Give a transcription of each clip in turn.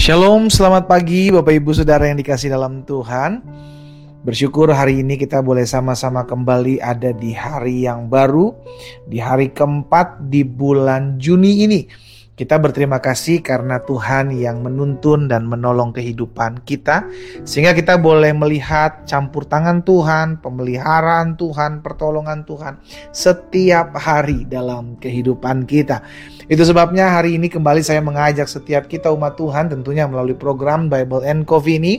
Shalom, selamat pagi Bapak Ibu Saudara yang dikasih dalam Tuhan. Bersyukur hari ini kita boleh sama-sama kembali ada di hari yang baru, di hari keempat di bulan Juni ini. Kita berterima kasih karena Tuhan yang menuntun dan menolong kehidupan kita, sehingga kita boleh melihat campur tangan Tuhan, pemeliharaan Tuhan, pertolongan Tuhan setiap hari dalam kehidupan kita. Itu sebabnya hari ini kembali saya mengajak setiap kita umat Tuhan, tentunya melalui program Bible and Coffee ini,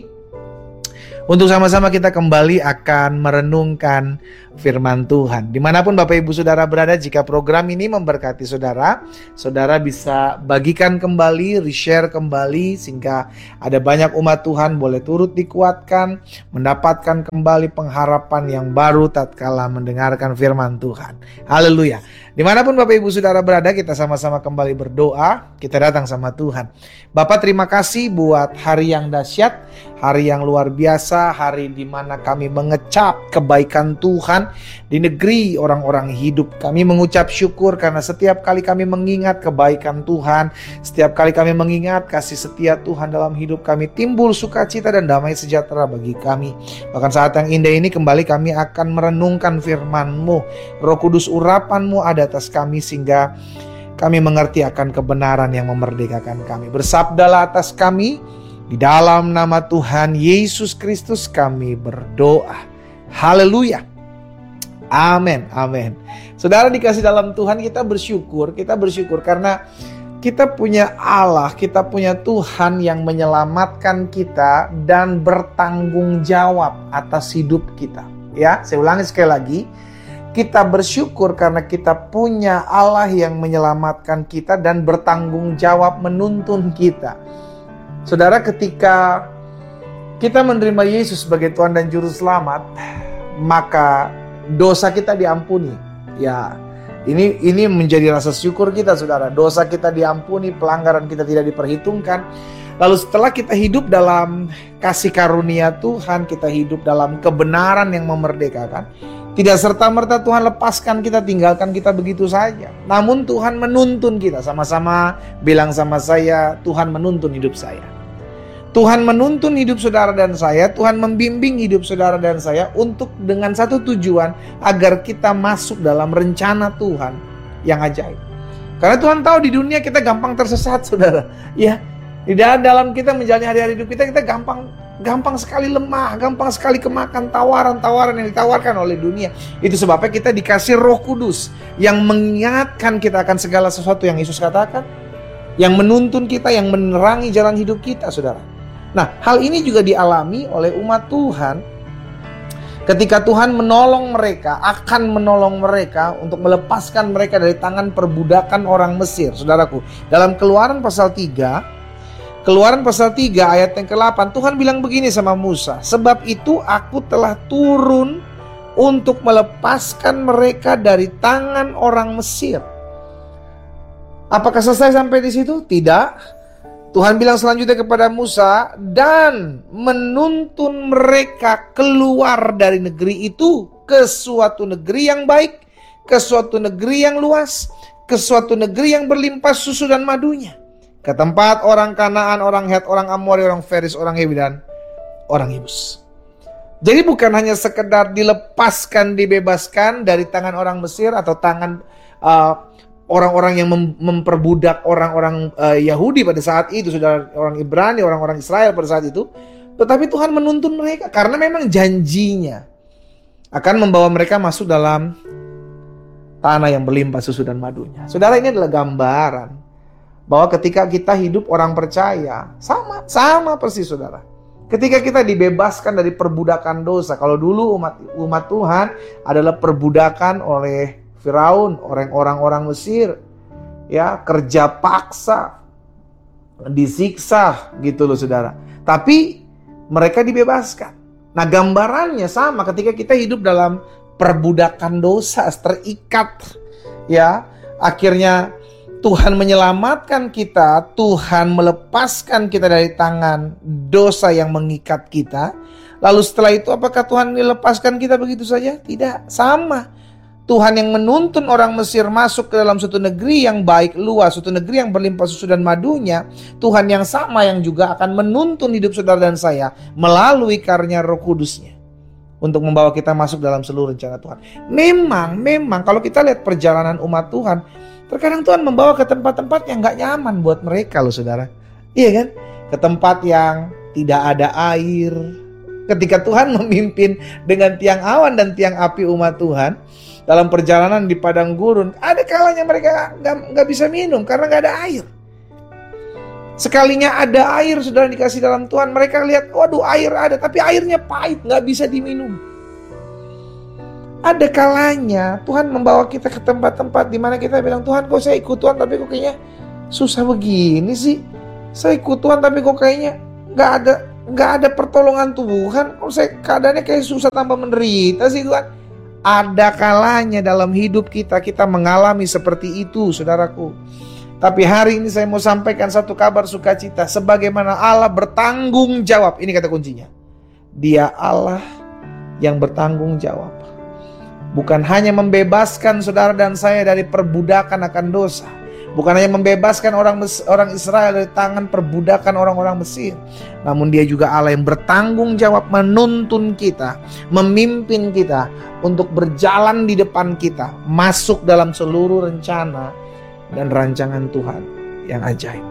untuk sama-sama kita kembali akan merenungkan firman Tuhan. Dimanapun Bapak Ibu Saudara berada, jika program ini memberkati saudara, saudara bisa bagikan kembali, reshare kembali, sehingga ada banyak umat Tuhan boleh turut dikuatkan, mendapatkan kembali pengharapan yang baru tatkala mendengarkan firman Tuhan. Haleluya. Dimanapun Bapak Ibu Saudara berada, kita sama-sama kembali berdoa, kita datang sama Tuhan. Bapak, terima kasih buat hari yang dahsyat, hari yang luar biasa, hari di mana kami mengecap kebaikan Tuhan di negeri orang-orang hidup. Kami mengucap syukur karena setiap kali kami mengingat kebaikan Tuhan, setiap kali kami mengingat kasih setia Tuhan dalam hidup kami, timbul sukacita dan damai sejahtera bagi kami. Bahkan saat yang indah ini kembali kami akan merenungkan firman-Mu. Roh Kudus, urapan-Mu ada atas kami sehingga kami mengerti akan kebenaran yang memerdekakan kami. Bersabdalah atas kami, di dalam nama Tuhan Yesus Kristus kami berdoa. Haleluya. Amin, amin. Saudara dikasih dalam Tuhan, kita bersyukur karena kita punya Allah, kita punya Tuhan yang menyelamatkan kita dan bertanggung jawab atas hidup kita. Ya, saya ulangi sekali lagi. Kita bersyukur karena kita punya Allah yang menyelamatkan kita dan bertanggung jawab menuntun kita. Saudara, ketika kita menerima Yesus sebagai Tuhan dan Juru Selamat, maka dosa kita diampuni. Ya, ini menjadi rasa syukur kita, saudara. Dosa kita diampuni, pelanggaran kita tidak diperhitungkan. Lalu setelah kita hidup dalam kasih karunia Tuhan, kita hidup dalam kebenaran yang memerdekakan. Tidak serta-merta Tuhan lepaskan kita, tinggalkan kita begitu saja. Namun Tuhan menuntun kita. Sama-sama bilang sama saya, Tuhan menuntun hidup saya. Tuhan menuntun hidup saudara dan saya. Tuhan membimbing hidup saudara dan saya untuk dengan satu tujuan, agar kita masuk dalam rencana Tuhan yang ajaib. Karena Tuhan tahu di dunia kita gampang tersesat, saudara. Ya, di dalam kita menjalani hari-hari hidup kita gampang sekali lemah, gampang sekali kemakan tawaran-tawaran yang ditawarkan oleh dunia. Itu sebabnya kita dikasih Roh Kudus yang mengingatkan kita akan segala sesuatu yang Yesus katakan, yang menuntun kita, yang menerangi jalan hidup kita, saudara. Nah, hal ini juga dialami oleh umat Tuhan ketika Tuhan akan menolong mereka untuk melepaskan mereka dari tangan perbudakan orang Mesir. Saudaraku, dalam Keluaran pasal 3 ayat yang ke-8, Tuhan bilang begini sama Musa, sebab itu aku telah turun untuk melepaskan mereka dari tangan orang Mesir. Apakah selesai sampai di situ? Tidak. Tuhan bilang selanjutnya kepada Musa, dan menuntun mereka keluar dari negeri itu ke suatu negeri yang baik, ke suatu negeri yang luas, ke suatu negeri yang berlimpah susu dan madunya, ke tempat orang Kanaan, orang Het, orang Amori, orang Feris, orang Hewi, dan orang Yebus. Jadi bukan hanya sekedar dilepaskan, dibebaskan dari tangan orang Mesir atau tangan orang-orang yang memperbudak orang-orang Yahudi pada saat itu, saudara, orang Ibrani, orang-orang Israel pada saat itu. Tetapi Tuhan menuntun mereka karena memang janjinya akan membawa mereka masuk dalam tanah yang berlimpah susu dan madunya. Saudara, ini adalah gambaran bahwa ketika kita hidup orang percaya, sama persis, saudara. Ketika kita dibebaskan dari perbudakan dosa, kalau dulu umat Tuhan adalah perbudakan oleh Firaun, orang-orang Mesir, ya, kerja paksa, disiksa gitu loh, saudara. Tapi mereka dibebaskan. Nah, gambarannya sama ketika kita hidup dalam perbudakan dosa, terikat, ya. Akhirnya Tuhan menyelamatkan kita, Tuhan melepaskan kita dari tangan dosa yang mengikat kita. Lalu setelah itu apakah Tuhan melepaskan kita begitu saja? Tidak, sama. Tuhan yang menuntun orang Mesir masuk ke dalam suatu negeri yang baik luas, suatu negeri yang berlimpah susu dan madunya. Tuhan yang sama yang juga akan menuntun hidup saudara dan saya melalui karunia Roh Kudus-Nya untuk membawa kita masuk dalam seluruh rencana Tuhan. Memang kalau kita lihat perjalanan umat Tuhan, terkadang Tuhan membawa ke tempat-tempat yang gak nyaman buat mereka loh saudara. Iya kan? Ke tempat yang tidak ada air. Ketika Tuhan memimpin dengan tiang awan dan tiang api umat Tuhan dalam perjalanan di padang gurun, ada kalanya mereka gak bisa minum karena gak ada air. Sekalinya ada air saudara dikasih dalam Tuhan, mereka lihat waduh air ada, tapi airnya pahit, gak bisa diminum. Ada kalanya Tuhan membawa kita ke tempat-tempat di mana kita bilang, Tuhan kok saya ikut Tuhan tapi kok kayaknya susah begini sih. Saya ikut Tuhan tapi kok kayaknya gak ada pertolongan Tuhan. Kok saya keadaannya kayak susah tambah menderita sih Tuhan. Ada kalanya dalam hidup kita mengalami seperti itu saudaraku. Tapi hari ini saya mau sampaikan satu kabar sukacita. Sebagaimana Allah bertanggung jawab. Ini kata kuncinya. Dia Allah yang bertanggung jawab. Bukan hanya membebaskan saudara dan saya dari perbudakan akan dosa. Bukan hanya membebaskan orang Israel dari tangan perbudakan orang-orang Mesir. Namun dia juga Allah yang bertanggung jawab menuntun kita, memimpin kita untuk berjalan di depan kita, masuk dalam seluruh rencana dan rancangan Tuhan yang ajaib.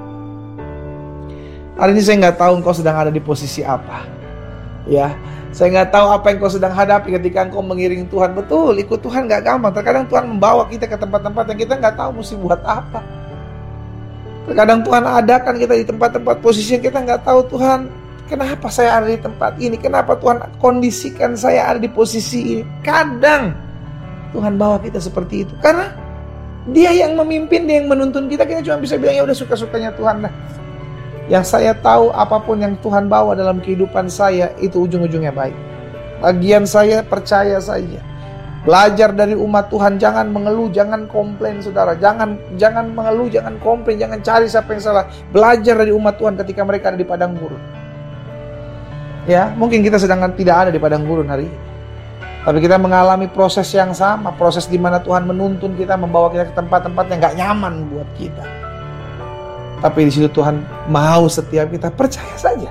Hari ini saya nggak tahu engkau sedang ada di posisi apa. Ya, saya nggak tahu apa yang kau sedang hadapi ketika engkau mengiringi Tuhan. Betul, ikut Tuhan nggak gampang. Terkadang Tuhan membawa kita ke tempat-tempat yang kita nggak tahu mesti buat apa. Terkadang Tuhan adakan kita di tempat-tempat posisi yang kita nggak tahu, Tuhan, kenapa saya ada di tempat ini? Kenapa Tuhan kondisikan saya ada di posisi ini? Kadang Tuhan bawa kita seperti itu karena Dia yang memimpin, Dia yang menuntun kita. Kita cuma bisa bilang ya udah suka-sukanya Tuhan lah. Yang saya tahu apapun yang Tuhan bawa dalam kehidupan saya itu ujung-ujungnya baik. Bagian saya percaya saja. Belajar dari umat Tuhan, jangan mengeluh, jangan komplain saudara. Jangan mengeluh, jangan komplain, jangan cari siapa yang salah. Belajar dari umat Tuhan ketika mereka ada di padang gurun. Ya, mungkin kita sedang tidak ada di padang gurun hari ini. Tapi kita mengalami proses yang sama, proses di mana Tuhan menuntun kita, membawa kita ke tempat-tempat yang gak nyaman buat kita. Tapi di situ Tuhan mau setiap kita percaya saja.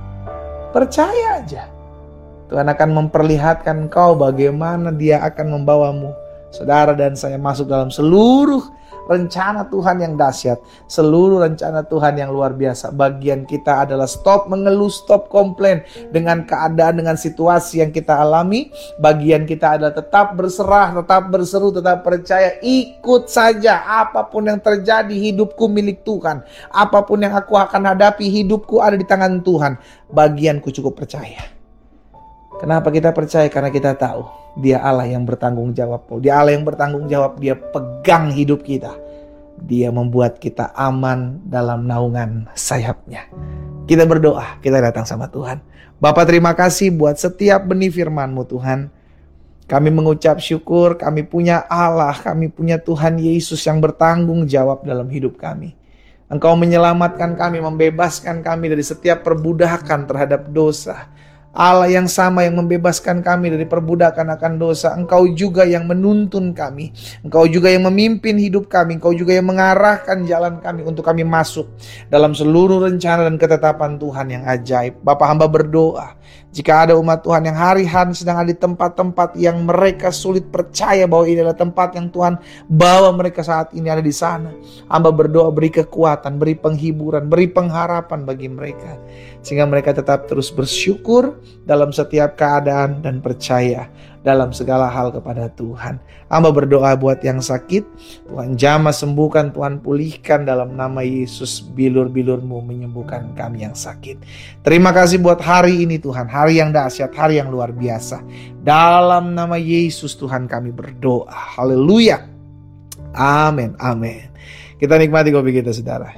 Percaya aja. Tuhan akan memperlihatkan kau bagaimana Dia akan membawamu, saudara dan saya, masuk dalam seluruh rencana Tuhan yang dahsyat, seluruh rencana Tuhan yang luar biasa. Bagian kita adalah stop mengeluh, stop komplain dengan keadaan, dengan situasi yang kita alami. Bagian kita adalah tetap berserah, tetap berseru, tetap percaya. Ikut saja apapun yang terjadi, hidupku milik Tuhan. Apapun yang aku akan hadapi, hidupku ada di tangan Tuhan. Bagianku cukup percaya. Kenapa kita percaya? Karena kita tahu Dia Allah yang bertanggung jawab. Dia Allah yang bertanggung jawab. Dia pegang hidup kita. Dia membuat kita aman dalam naungan sayap-Nya. Kita berdoa, kita datang sama Tuhan. Bapa, terima kasih buat setiap benih firman-Mu Tuhan. Kami mengucap syukur, kami punya Allah, kami punya Tuhan Yesus yang bertanggung jawab dalam hidup kami. Engkau menyelamatkan kami, membebaskan kami dari setiap perbudakan terhadap dosa. Allah yang sama yang membebaskan kami dari perbudakan akan dosa. Engkau juga yang menuntun kami. Engkau juga yang memimpin hidup kami. Engkau juga yang mengarahkan jalan kami untuk kami masuk dalam seluruh rencana dan ketetapan Tuhan yang ajaib. Bapa, hamba berdoa, jika ada umat Tuhan yang hari-hari sedang ada di tempat-tempat yang mereka sulit percaya bahwa ini adalah tempat yang Tuhan bawa mereka saat ini ada di sana, hamba berdoa beri kekuatan, beri penghiburan, beri pengharapan bagi mereka. Sehingga mereka tetap terus bersyukur dalam setiap keadaan dan percaya dalam segala hal kepada Tuhan. Hamba berdoa buat yang sakit, Tuhan jamah sembuhkan, Tuhan pulihkan dalam nama Yesus. Bilur-bilur-Mu menyembuhkan kami yang sakit. Terima kasih buat hari ini Tuhan, hari yang dahsyat, hari yang luar biasa. Dalam nama Yesus Tuhan kami berdoa. Haleluya. Amin, amin. Kita nikmati kopi kita saudara.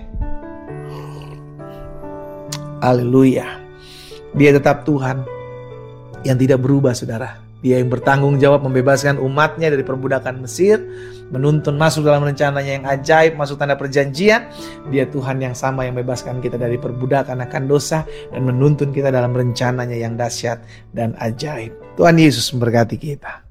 Haleluya. Dia tetap Tuhan yang tidak berubah saudara. Dia yang bertanggung jawab membebaskan umatnya dari perbudakan Mesir, menuntun masuk dalam rencananya yang ajaib, masuk tanda perjanjian. Dia Tuhan yang sama yang membebaskan kita dari perbudakan akan dosa dan menuntun kita dalam rencananya yang dahsyat dan ajaib. Tuhan Yesus memberkati kita.